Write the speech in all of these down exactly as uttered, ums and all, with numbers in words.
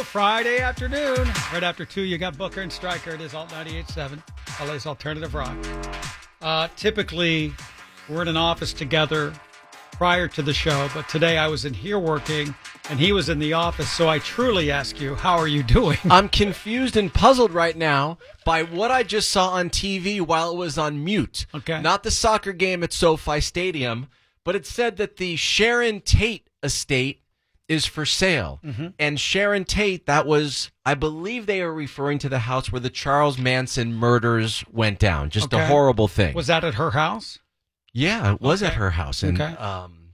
show Friday afternoon. Right after two, you got Booker and Stryker. It is Alt ninety-eight point seven, L A's Alternative Rock. Uh, typically, we're in an office together prior to the show, but today I was in here working, and he was in the office, so I truly ask you, how are you doing? I'm confused and puzzled right now by what I just saw on T V while it was on mute. Okay. Not the soccer game at SoFi Stadium, but it said that the Sharon Tate estate is for sale. Mm-hmm. And Sharon Tate, that was, I believe they are referring to the house where the Charles Manson murders went down. Just Okay. a horrible thing. Was that at her house? Yeah, it was Okay. at her house. And Okay. um,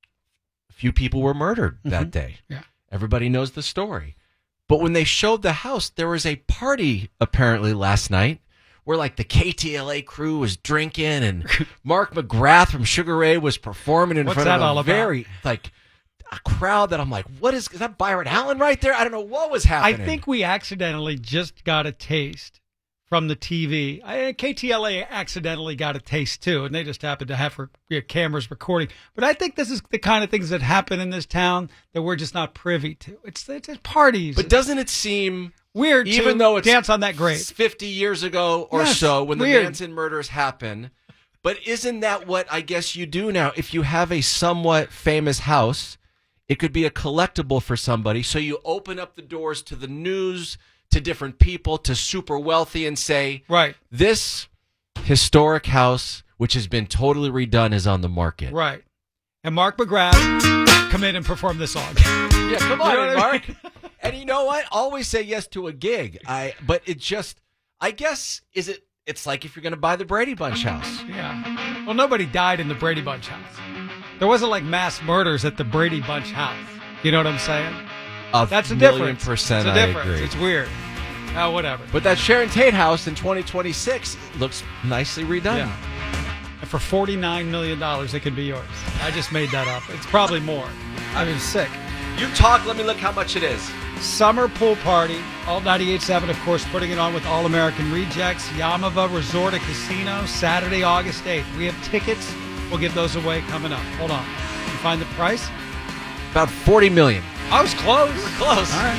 a few people were murdered Mm-hmm. that day. Yeah. Everybody knows the story. But when they showed the house, there was a party apparently last night where like the K T L A crew was drinking and Mark McGrath from Sugar Ray was performing in What's front that of a all about? very like a crowd that I'm like, what is, is that Byron Allen right there? I don't know what was happening. I think we accidentally just got a taste from the T V. I, K T L A accidentally got a taste too, and they just happened to have re- cameras recording. But I think this is the kind of things that happen in this town that we're just not privy to. It's it's, it's parties. But doesn't it seem weird, even to though it's dance on that grave fifty years ago or Yes, so when weird. the Manson murders happen? But isn't that what I guess you do now? If you have a somewhat famous house, it could be a collectible for somebody. So you open up the doors to the news, to different people, to super wealthy, and say, right, this historic house, which has been totally redone, is on the market. right. And Mark McGrath come in and perform this song. Yeah, come on, You know in, what I Mark. mean? And you know what? Always say yes to a gig. I, but it just, I guess, is it? It's like if you're going to buy the Brady Bunch house. Yeah. Well, nobody died in the Brady Bunch house. There wasn't like mass murders at the Brady Bunch house. You know what I'm saying? A That's a million difference. percent, it's a I difference. agree. It's weird. Oh, whatever. But that Sharon Tate house in twenty twenty-six looks nicely redone. Yeah. And for forty-nine million dollars, it can be yours. I just made that up. It's probably more. I mean, sick. You talk, let me look how much it is. Summer pool party. Alt ninety-eight point seven, of course, putting it on with All American Rejects. Yamava Resort and Casino, Saturday, August eighth. We have tickets. We'll give those away coming up. Hold on. You find the price? About forty million. I was close. You were close. All right.